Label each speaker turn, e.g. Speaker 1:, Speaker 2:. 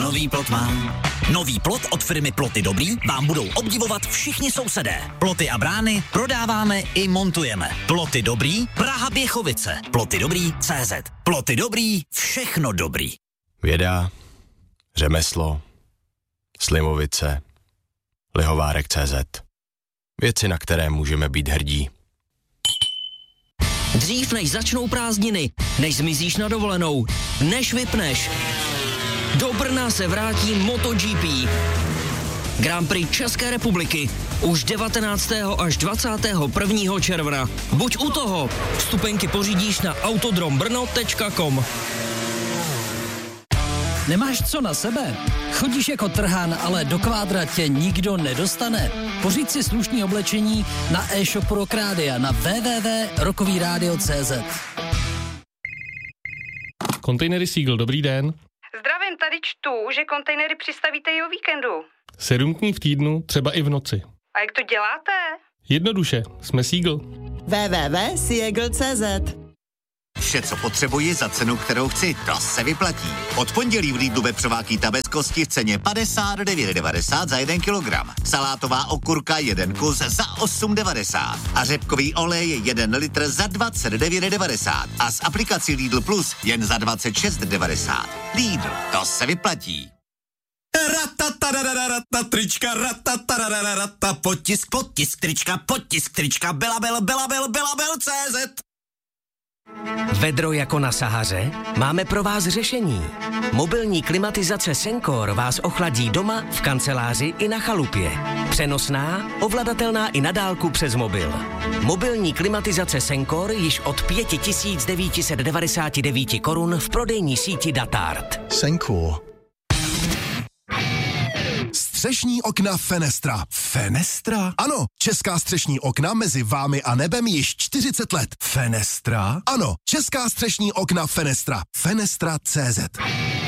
Speaker 1: nový plot mám. Nový plot od firmy Ploty Dobrý vám budou obdivovat všichni sousedé. Ploty a brány prodáváme i montujeme. Ploty Dobrý, Praha Běchovice. Ploty Dobrý CZ. Ploty Dobrý, všechno dobrý.
Speaker 2: Věda, řemeslo, Slimovice, Lihovárek CZ. Věci, na které můžeme být hrdí.
Speaker 3: Dřív než začnou prázdniny, než zmizíš na dovolenou, než vypneš. Do Brna se vrátí MotoGP. Grand Prix České republiky už 19. až 21. června. Buď u toho. Vstupenky pořídíš na autodrombrno.com.
Speaker 4: Nemáš co na sebe? Chodíš jako trhán, ale do kvádra tě nikdo nedostane? Pořiď si slušný oblečení na e-shopu Rock Rádia na www.rockovyradio.cz.
Speaker 5: Kontejnery Seagull, dobrý den.
Speaker 6: Zdravím, tady čtu, že kontejnery přistavíte i o víkendu.
Speaker 5: 7 dní v týdnu, třeba i v noci.
Speaker 6: A jak to děláte?
Speaker 5: Jednoduše, jsme Seagull.
Speaker 7: www.seagull.cz.
Speaker 8: Vše, co potřebuji za cenu, kterou chci, to se vyplatí. Od pondělí v Lidlu vepřová kýta bez kosti v ceně 59,90 za 1 kilogram. Salátová okurka 1 kus za 8,90. A řepkový olej 1 litr za 29,90. A s aplikací Lidl Plus jen za 26,90. Lidl, to se vyplatí.
Speaker 9: Trička, potisk, trička, Belabel, CZ.
Speaker 10: Vedro jako na Sahaře? Máme pro vás řešení. Mobilní klimatizace Sencor vás ochladí doma, v kanceláři i na chalupě. Přenosná, ovladatelná i na dálku přes mobil. Mobilní klimatizace Sencor již od 5 999 korun v prodejní síti Datart.
Speaker 11: Sencor. Střešní okna Fenestra. Fenestra? Ano, česká střešní okna mezi vámi a nebem již 40 let. Fenestra? Ano, česká střešní okna Fenestra. Fenestra CZ.